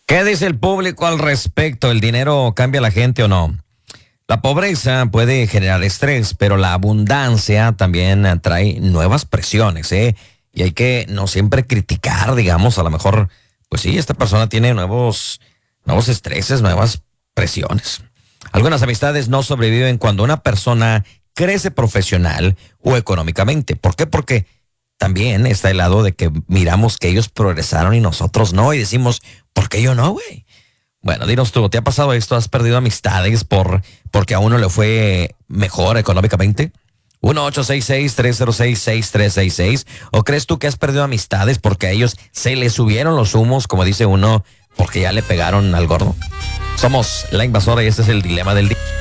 ¿Qué dice el público al respecto? ¿El dinero cambia a la gente o no? La pobreza puede generar estrés, pero la abundancia también trae nuevas presiones, ¿eh? Y hay que no siempre criticar, digamos, a lo mejor, pues sí, esta persona tiene nuevos estreses, nuevas presiones. Algunas amistades no sobreviven cuando una persona crece profesional o económicamente. ¿Por qué? Porque también está el lado de que miramos que ellos progresaron y nosotros no, y decimos, ¿por qué yo no, güey? Bueno, dinos tú, ¿te ha pasado esto? ¿Has perdido amistades porque a uno le fue mejor económicamente? 1-866-306-6366. ¿O crees tú que has perdido amistades porque a ellos se les subieron los humos, como dice uno, porque ya le pegaron al gordo? Somos La Invasora y este es el dilema del día.